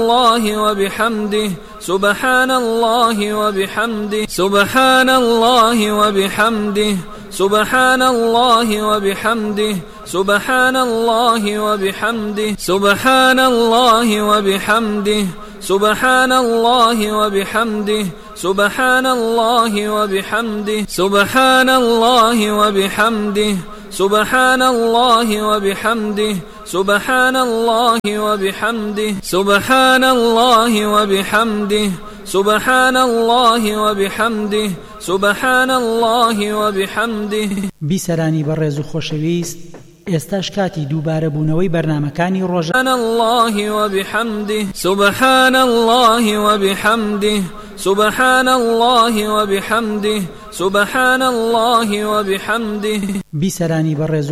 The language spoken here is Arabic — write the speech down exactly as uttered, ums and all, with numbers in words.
الله وبحمده سبحان الله وبحمده سبحان الله وبحمده سبحان الله وبحمده سبحان الله وبحمده سبحان الله وبحمده سبحان الله وبحمده سبحان الله وبحمده سبحان الله وبحمده سبحان الله وبحمده سبحان الله وبحمده سبحان الله وبحمده سبحان الله وبحمده سبحان الله وبحمده. بیسەرانی بەڕێز و خۆشەویست، ئێستاش کاتی دووبارە بوونەوەی بەرنامەکانی ڕۆژە. سبحان الله وبحمده سبحان الله وبحمده سبحان الله وبحمده سبحان الله وبحمده. بیسەرانی بەڕێز